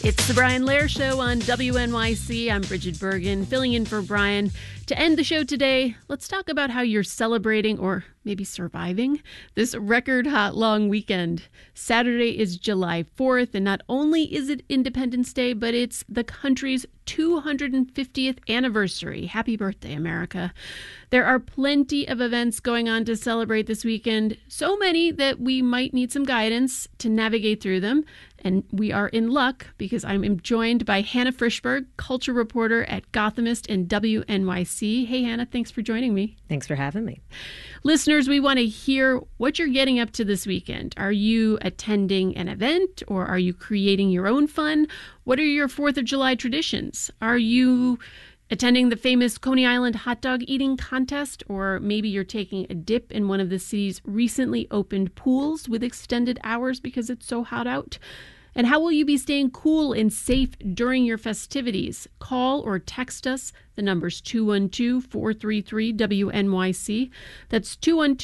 It's the Brian Lehrer Show on WNYC. I'm Bridget Bergen, filling in for Brian. To end the show today, let's talk about how you're celebrating, or maybe surviving, this record hot long weekend. Saturday is July 4th, and not only is it Independence Day, but it's the country's 250th anniversary. Happy birthday, America. There are plenty of events going on to celebrate this weekend, so many that we might need some guidance to navigate through them. And we are in luck because I'm joined by Hannah Frischberg, culture reporter at Gothamist and WNYC. Hey, Hannah, thanks for joining me. Thanks for having me. Listeners, we want to hear what you're getting up to this weekend. Are you attending an event, or are you creating your own fun? What are your 4th of July traditions? Are you attending the famous Coney Island hot dog eating contest, or maybe you're taking a dip in one of the city's recently opened pools with extended hours because it's so hot out? And how will you be staying cool and safe during your festivities? Call or text us. The number's 212-433-WNYC. That's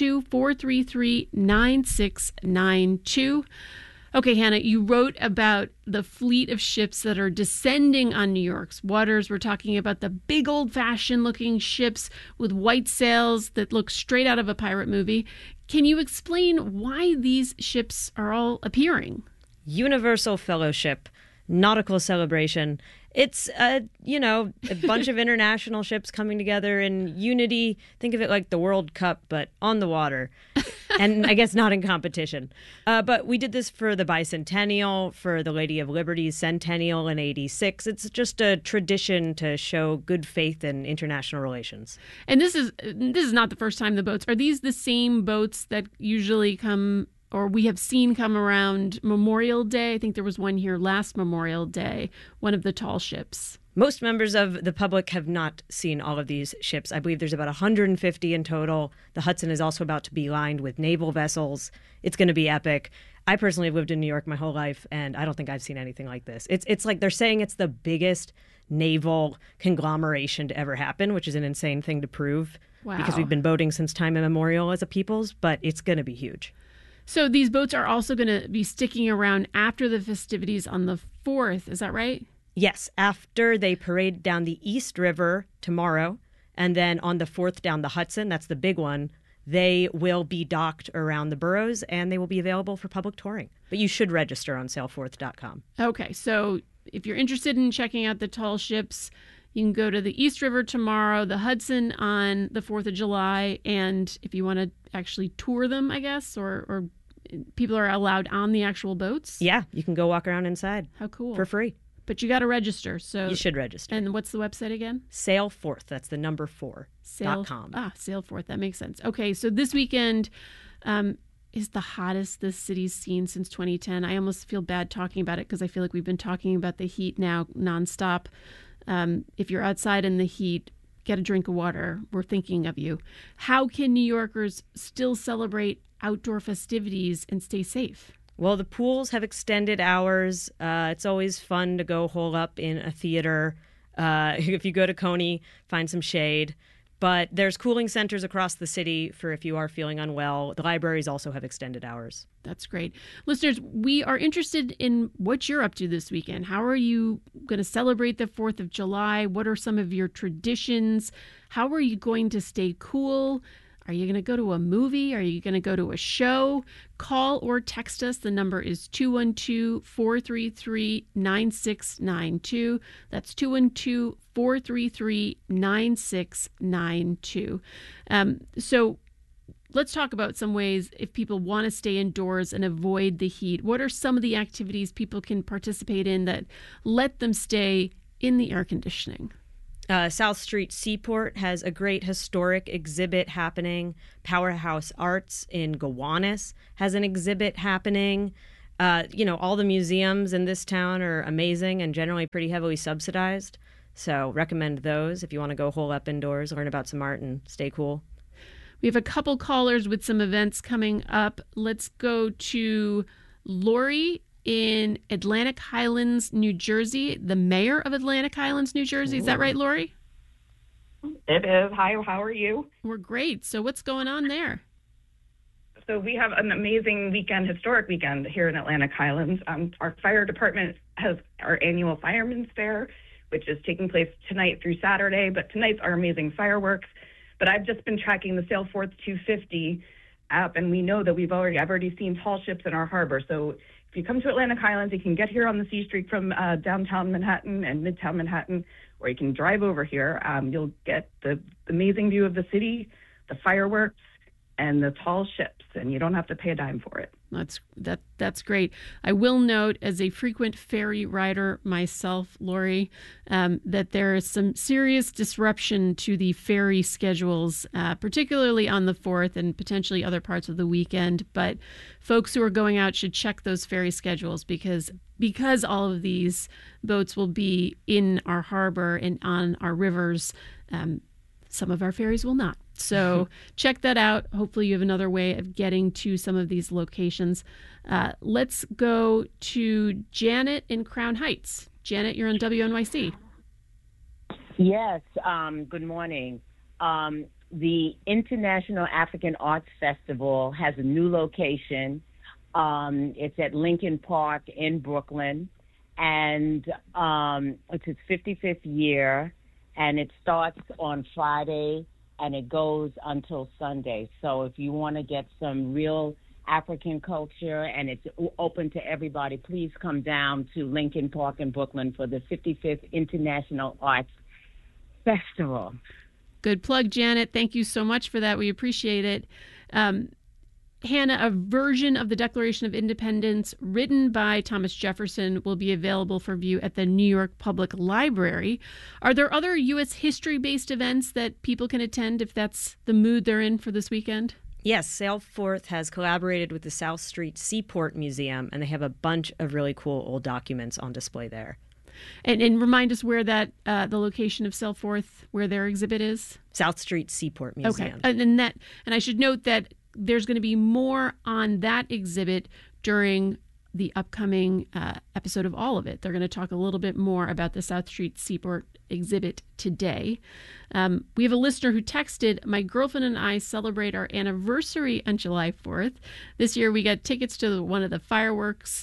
212-433-9692. Okay, Hannah, you wrote about the fleet of ships that are descending on New York's waters. We're talking about the big old-fashioned looking ships with white sails that look straight out of a pirate movie. Can you explain why these ships are all appearing? Universal Fellowship, Nautical Celebration. It's, a bunch of international ships coming together in unity. Think of it like the World Cup, but on the water. And I guess not in competition. But we did this for the Bicentennial, for the Lady of Liberty's Centennial in '86. It's just a tradition to show good faith in international relations. And this is not the first time the boats. Are these the same boats that usually come, or we have seen come around Memorial Day? I think there was one here last Memorial Day, one of the tall ships. Most members of the public have not seen all of these ships. I believe there's about 150 in total. The Hudson is also about to be lined with naval vessels. It's going to be epic. I personally have lived in New York my whole life, and I don't think I've seen anything like this. It's like they're saying it's the biggest naval conglomeration to ever happen, which is an insane thing to prove. Wow. Because we've been boating since time immemorial as a peoples, but it's going to be huge. So these boats are also going to be sticking around after the festivities on the 4th. Is that right? Yes, after they parade down the East River tomorrow, and then on the 4th down the Hudson, that's the big one, they will be docked around the boroughs, and they will be available for public touring. But you should register on sailforth.com. Okay, so if you're interested in checking out the tall ships, you can go to the East River tomorrow, the Hudson on the 4th of July, and if you want to actually tour them, I guess, or people are allowed on the actual boats? Yeah, you can go walk around inside. How cool. For free. But you got to register. So you should register. And what's the website again? Sailforth. That's the number 4.com. Sailforth. That makes sense. Okay, so this weekend is the hottest this city's seen since 2010. I almost feel bad talking about it because I feel like we've been talking about the heat now nonstop. If you're outside in the heat, get a drink of water. We're thinking of you. How can New Yorkers still celebrate outdoor festivities and stay safe? Well, the pools have extended hours. It's always fun to go hole up in a theater. If you go to Coney, find some shade. But there's cooling centers across the city for if you are feeling unwell. The libraries also have extended hours. That's great. Listeners, we are interested in what you're up to this weekend. How are you going to celebrate the 4th of July? What are some of your traditions? How are you going to stay cool? Are you going to go to a movie? Are you going to go to a show? Call or text us. The number is 212-433-9692. That's 212-433-9692. So let's talk about some ways if people want to stay indoors and avoid the heat. What are some of the activities people can participate in that let them stay in the air conditioning? South Street Seaport has a great historic exhibit happening. Powerhouse Arts in Gowanus has an exhibit happening. All the museums in this town are amazing and generally pretty heavily subsidized. So recommend those if you want to go hole up indoors, learn about some art, and stay cool. We have a couple callers with some events coming up. Let's go to Lori in Atlantic Highlands, New Jersey, the mayor of Atlantic Highlands, New Jersey. Is that right, Lori? It is. Hi, how are you? We're great. So what's going on there? So we have an amazing weekend, historic weekend here in Atlantic Highlands. Our fire department has our annual Firemen's Fair, which is taking place tonight through Saturday. But tonight's our amazing fireworks. But I've just been tracking the Sailforth 250 app, and we know that I've already seen tall ships in our harbor. So if you come to Atlantic Highlands, you can get here on the Sea Streak from downtown Manhattan and Midtown Manhattan, or you can drive over here. You'll get the amazing view of the city, the fireworks, and the tall ships, and you don't have to pay a dime for it. That's great. I will note, as a frequent ferry rider myself, Lori, that there is some serious disruption to the ferry schedules, particularly on the 4th and potentially other parts of the weekend. But folks who are going out should check those ferry schedules because all of these boats will be in our harbor and on our rivers. Some of our ferries will not. So check that out. Hopefully you have another way of getting to some of these locations. Let's go to Janet in Crown Heights. Janet, you're on WNYC. Yes, good morning. The International African Arts Festival has a new location. It's at Lincoln Park in Brooklyn, and it's its 55th year, and it starts on Friday and it goes until Sunday. So if you want to get some real African culture and it's open to everybody, please come down to Lincoln Park in Brooklyn for the 55th International Arts Festival. Good plug, Janet. Thank you so much for that. We appreciate it. Hannah, a version of the Declaration of Independence written by Thomas Jefferson will be available for view at the New York Public Library. Are there other U.S. history-based events that people can attend if that's the mood they're in for this weekend? Yes, Sailforth has collaborated with the South Street Seaport Museum, and they have a bunch of really cool old documents on display there. And remind us where that the location of Sailforth, where their exhibit is? South Street Seaport Museum. Okay, and I should note that there's going to be more on that exhibit during the upcoming episode of All of It. They're going to talk a little bit more about the South Street Seaport exhibit today. We have a listener who texted, "My girlfriend and I celebrate our anniversary on July 4th. This year we got tickets to a fireworks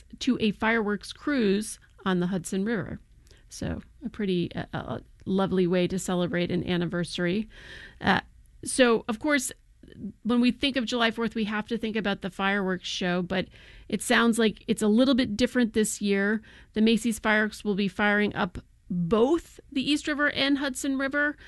cruise on the Hudson River." So a pretty lovely way to celebrate an anniversary. So, of course, when we think of July 4th, we have to think about the fireworks show, but it sounds like it's a little bit different this year. The Macy's Fireworks will be firing up both the East River and Hudson River.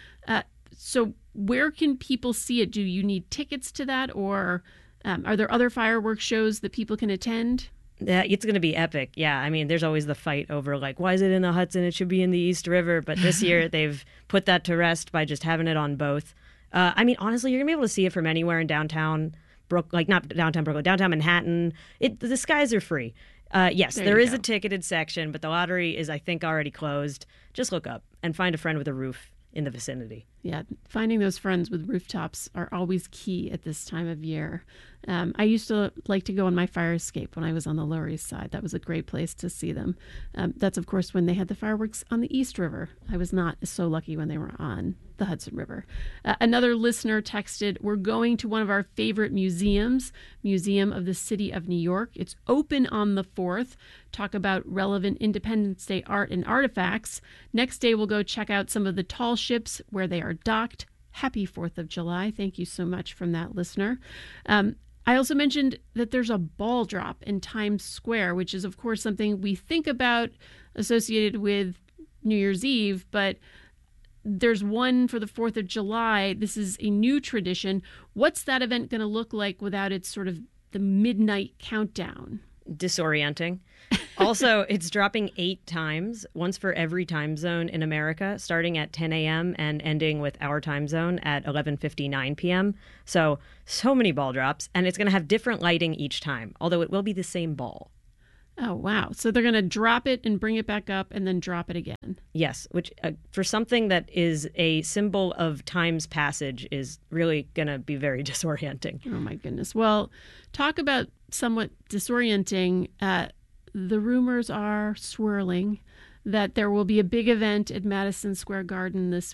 So where can people see it? Do you need tickets to that, or are there other fireworks shows that people can attend? Yeah, it's going to be epic. Yeah, I mean, there's always the fight over, like, why is it in the Hudson? It should be in the East River. But this year they've put that to rest by just having it on both. I mean, honestly, you're going to be able to see it from anywhere in downtown not downtown Brooklyn, downtown Manhattan. The skies are free. Yes, there is a ticketed section, but the lottery is, I think, already closed. Just look up and find a friend with a roof in the vicinity. Yeah, finding those friends with rooftops are always key at this time of year. I used to like to go on my fire escape when I was on the Lower East Side. That was a great place to see them. That's, of course, when they had the fireworks on the East River. I was not so lucky when they were on the Hudson River. Another listener texted, "We're going to one of our favorite museums, Museum of the City of New York. It's open on the 4th. Talk about relevant Independence Day art and artifacts. Next day, we'll go check out some of the tall ships where they are docked. Happy 4th of July." Thank you so much from that listener. I also mentioned that there's a ball drop in Times Square, which is, of course, something we think about associated with New Year's Eve, but there's one for the 4th of July. This is a new tradition. What's that event going to look like without its sort of the midnight countdown? Disorienting. Also, it's dropping 8 times, once for every time zone in America, starting at 10 a.m. and ending with our time zone at 11:59 p.m. So many ball drops, and it's going to have different lighting each time, although it will be the same ball. Oh, wow. So they're going to drop it and bring it back up and then drop it again. Yes, which for something that is a symbol of time's passage is really going to be very disorienting. Oh, my goodness. Well, talk about somewhat disorienting. The rumors are swirling that there will be a big event at Madison Square Garden this